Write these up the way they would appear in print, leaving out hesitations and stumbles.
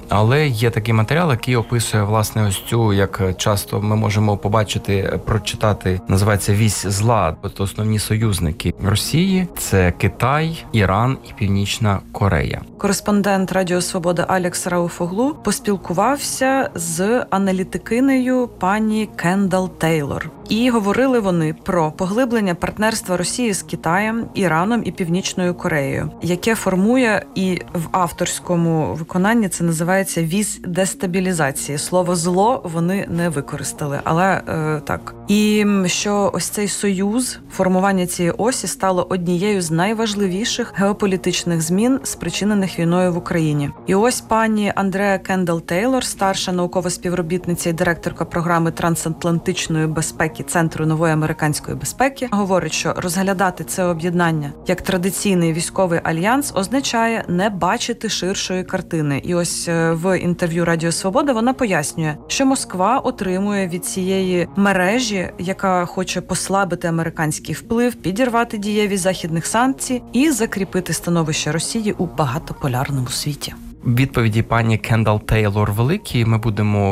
Але є такий матеріал, який описує, власне, ось цю, як часто ми можемо побачити, прочитати, називається «Вісь зла». Тобто основні союзники Росії – це Китай, Іран і Північна Корея. Кореспондент Радіо Свобода Алекс Рауфоглу поспілкувався з аналітикинею пані Кендал Тейлор. І говорили вони про поглиблення партнерства Росії з Китаєм, Іраном і Північною Кореєю, яке формує, і в авторському виконанні це називається «вісь дестабілізації». Слово «зло» вони не використали, але так. І що ось цей союз, формування цієї осі стало однією з найважливіших геополітичних змін, спричинених війною в Україні. І ось пані Андреа Кендал Тейлор, старша наукова співробітниця і директорка програми трансатлантичної безпеки Центру нової американської безпеки, говорить, що розглядати це об'єднання як традиційний військовий альянс означає не бачити ширшої картини. І ось в інтерв'ю Радіо Свобода вона пояснює, що Москва отримує від цієї мережі, яка хоче послабити американський вплив, підірвати дієвість західних санкцій і закріпити становище Росії у багатополярному світі. Відповіді пані Кендал Тейлор великі, ми будемо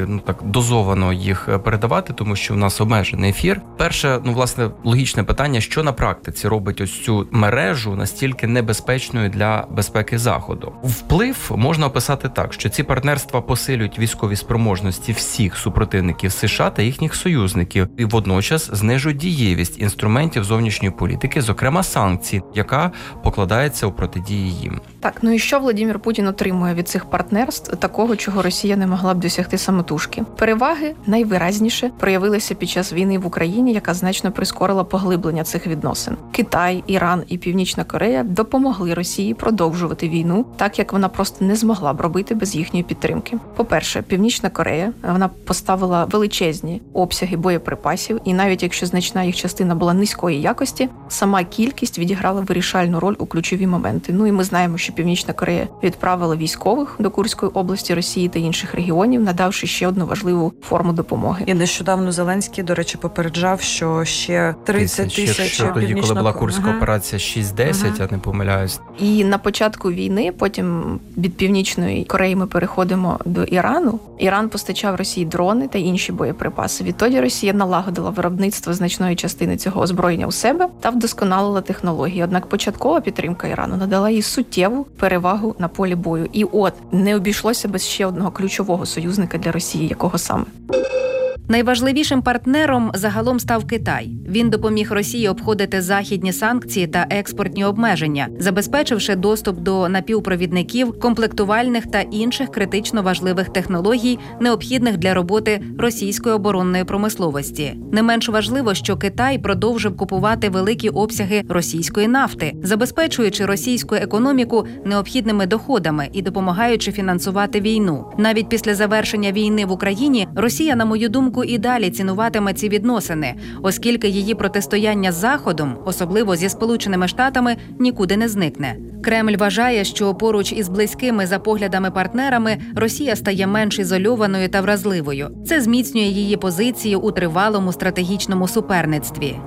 дозовано їх передавати, тому що у нас обмежений ефір. Перше, власне, логічне питання, що на практиці робить ось цю мережу настільки небезпечною для безпеки Заходу. Вплив можна описати так, що ці партнерства посилюють військові спроможності всіх супротивників США та їхніх союзників і водночас знижують дієвість інструментів зовнішньої політики, зокрема санкцій, яка покладається у протидії їм. Так, і що Владимир Путін отримує від цих партнерств такого, чого Росія не могла б досягти самотужки? Переваги найвиразніше проявилися під час війни в Україні, яка значно прискорила поглиблення цих відносин. Китай, Іран і Північна Корея допомогли Росії продовжувати війну, так як вона просто не змогла б робити без їхньої підтримки. По-перше, Північна Корея, вона поставила величезні обсяги боєприпасів, і навіть якщо значна їх частина була низької якості, сама кількість відіграла вирішальну роль у ключові моменти. І ми знаємо, що Північна Корея відправила військових до Курської області Росії та інших регіонів, надавши ще одну важливу форму допомоги. І нещодавно Зеленський, до речі, попереджав, що ще 30 тисяч ще тоді, коли була Курська операція 6-10, я не помиляюсь. І на початку війни, потім від Північної Кореї ми переходимо до Ірану. Іран постачав Росії дрони та інші боєприпаси. Відтоді Росія налагодила виробництво значної частини цього озброєння у себе та вдосконалила технології. Однак початкова підтримка Ірану надала їй суттєву перевагу на полі бою. І не обійшлося без ще одного ключового союзника для Росії, якого саме? Найважливішим партнером загалом став Китай. Він допоміг Росії обходити західні санкції та експортні обмеження, забезпечивши доступ до напівпровідників, комплектувальних та інших критично важливих технологій, необхідних для роботи російської оборонної промисловості. Не менш важливо, що Китай продовжив купувати великі обсяги російської нафти, забезпечуючи російську економіку необхідними доходами і допомагаючи фінансувати війну. Навіть після завершення війни в Україні Росія, на мою думку, і далі цінуватиме ці відносини, оскільки її протистояння з Заходом, особливо зі Сполученими Штатами, нікуди не зникне. Кремль вважає, що поруч із близькими за поглядами партнерами Росія стає менш ізольованою та вразливою. Це зміцнює її позиції у тривалому стратегічному суперництві.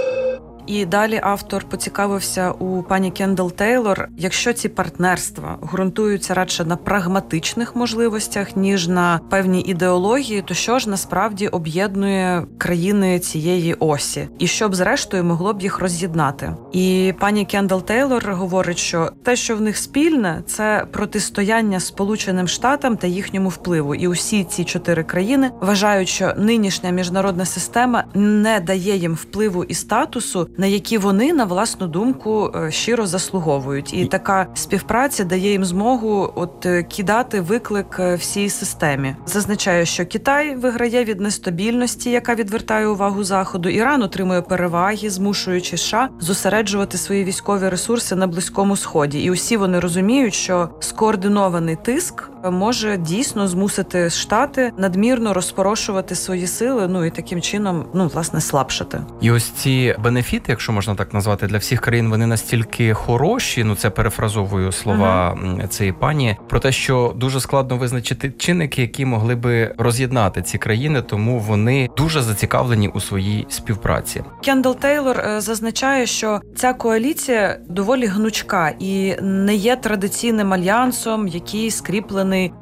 І далі автор поцікавився у пані Кендал Тейлор, якщо ці партнерства ґрунтуються радше на прагматичних можливостях, ніж на певній ідеології, то що ж насправді об'єднує країни цієї осі? І що б зрештою могло б їх роз'єднати? І пані Кендал Тейлор говорить, що те, що в них спільне, це протистояння Сполученим Штатам та їхньому впливу. І усі ці 4 країни вважають, що нинішня міжнародна система не дає їм впливу і статусу, на які вони, на власну думку, щиро заслуговують. І така співпраця дає їм змогу кидати виклик всій системі. Зазначаю, що Китай виграє від нестабільності, яка відвертає увагу Заходу. Іран отримує переваги, змушуючи США зосереджувати свої військові ресурси на Близькому Сході. І усі вони розуміють, що скоординований тиск може дійсно змусити Штати надмірно розпорошувати свої сили, і таким чином, власне, слабшати. І ось ці бенефіти, якщо можна так назвати, для всіх країн, вони настільки хороші, це перефразовую слова цієї пані, про те, що дуже складно визначити чинники, які могли би роз'єднати ці країни, тому вони дуже зацікавлені у своїй співпраці. Кендал Тейлор зазначає, що ця коаліція доволі гнучка і не є традиційним альянсом, який скріплений